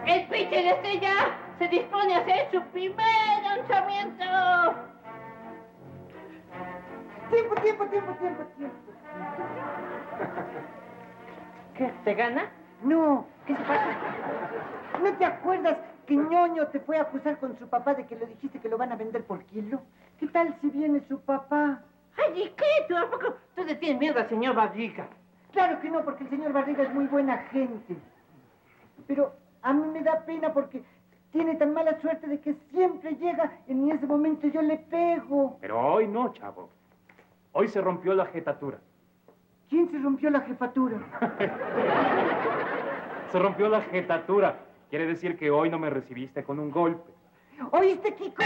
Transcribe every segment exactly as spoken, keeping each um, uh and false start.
El pitcher este ya se dispone a hacer su primer lanzamiento. Tiempo, tiempo, tiempo, tiempo, tiempo. ¿Qué? ¿Te gana? No, ¿qué se pasa? ¿No te acuerdas que Ñoño te fue a acusar con su papá de que le dijiste que lo van a vender por kilo? ¿Qué tal si viene su papá? Ay, ¿y qué? ¿Tú a poco tú le tienes miedo al señor Barriga? Claro que no, porque el señor Barriga es muy buena gente. Pero a mí me da pena porque tiene tan mala suerte de que siempre llega y en ese momento yo le pego. Pero hoy no, chavo. Hoy se rompió la jetatura. ¿Quién se rompió la jefatura? Se rompió la jetatura. Quiere decir que hoy no me recibiste con un golpe. ¿Oíste, Kiko?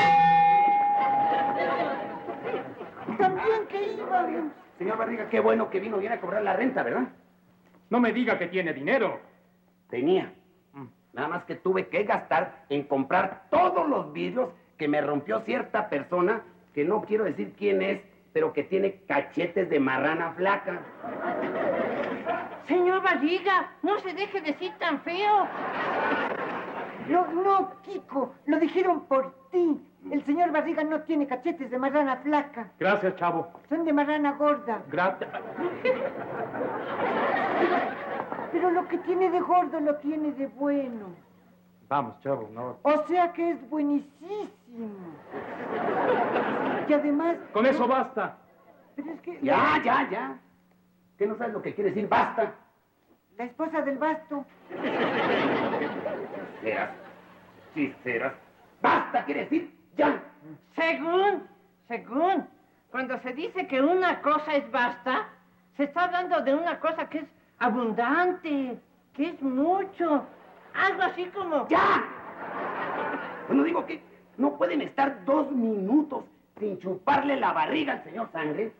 También que iba. Señor Barriga, qué bueno que vino. Viene a cobrar la renta, ¿verdad? No me diga que tiene dinero. Tenía. Nada más que tuve que gastar en comprar todos los vidrios que me rompió cierta persona, que no quiero decir quién es, pero que tiene cachetes de marrana flaca. Señor Barriga, no se deje decir tan feo. No, no, Kiko, lo dijeron por ti. El señor Barriga no tiene cachetes de marrana flaca. Gracias, chavo. Son de marrana gorda. Gracias. Pero lo que tiene de gordo lo tiene de bueno. Vamos, chavo, no. O sea que es buenísimo. Y además... Con eso basta. Pero es que... Ya, ya, ya. ¿Qué no sabes lo que quiere decir basta? La esposa del basto. Serás. Sí, serás. Basta quiere decir ya. Según, según, cuando se dice que una cosa es basta, se está hablando de una cosa que es abundante, que es mucho. Algo así como... ¡Ya! Bueno, digo que no pueden estar dos minutos sin chuparle la barriga al señor Sangre.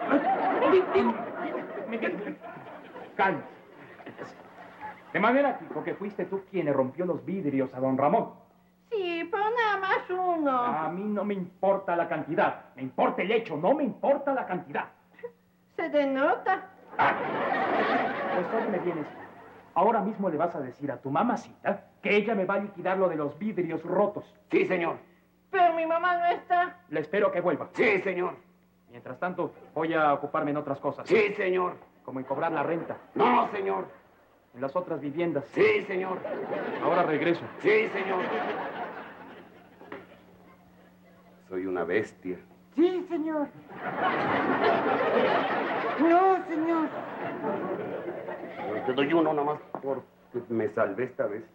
Calma. De manera, Kiko, que fuiste tú quien le rompió los vidrios a don Ramón. Sí, pero nada más uno. A mí no me importa la cantidad. Me importa el hecho, no me importa la cantidad. Se denota. Ah. Pues óyeme bien esto. Ahora mismo le vas a decir a tu mamacita que ella me va a liquidar lo de los vidrios rotos. Sí, señor. Pero mi mamá no está. Le espero que vuelva. Sí, señor. Mientras tanto, voy a ocuparme en otras cosas. Sí, señor. Como en cobrar la renta. No, señor. En las otras viviendas. Sí, señor. Ahora regreso. Sí, señor. Soy una bestia. Sí, señor. No, señor. Te doy uno nada más porque me salvé esta vez.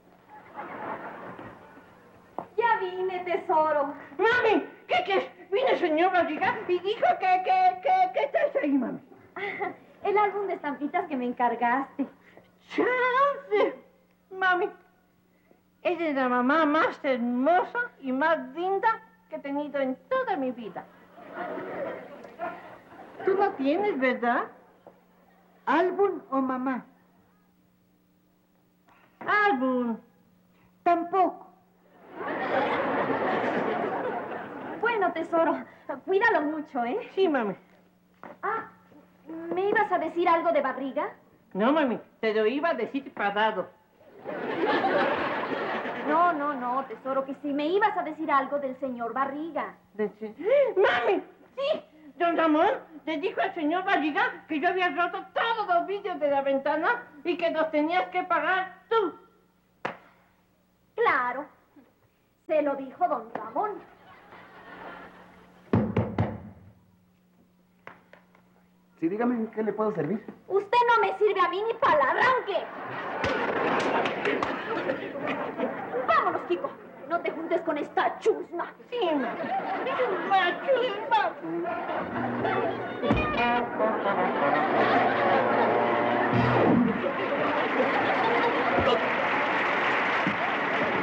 Ya vine, tesoro. Mami, ¿qué qué? Vino el señor Barriga y dijo que, que, que, que estás ahí, mami. El álbum de estampitas que me encargaste. ¡Chance! Mami, ella es la mamá más hermosa y más linda que he tenido en toda mi vida. Tú no tienes, ¿verdad? ¿Álbum o mamá? Álbum. Tampoco. Bueno, tesoro, cuídalo mucho, ¿eh? Sí, mami. Ah, ¿me ibas a decir algo de Barriga? No, mami, te lo iba a decir parado. No, no, no, tesoro, que si me ibas a decir algo del señor Barriga. Deci- ¡Mami! ¡Sí! Don Ramón le dijo al señor Barriga que yo había roto todos los vidrios de la ventana y que los tenías que pagar tú. Claro, se lo dijo don Ramón. Sí, dígame, ¿en qué le puedo servir? Usted no me sirve a mí ni para el arranque. Vámonos, Kiko. No te juntes con esta chusma. Sí, mami. Chusma, chusma.